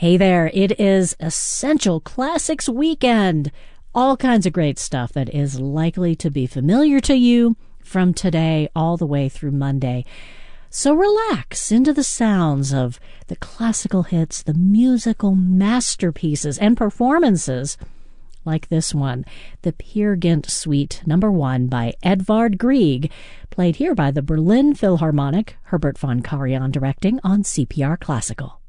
Hey there, it is Essential Classics Weekend. All kinds of great stuff that is likely to be familiar to you from today all the way through Monday. So relax into the sounds of the classical hits, the musical masterpieces and performances like this one, the Peer Gynt Suite No. 1 by Edvard Grieg, played here by the Berlin Philharmonic, Herbert von Karajan directing on CPR Classical.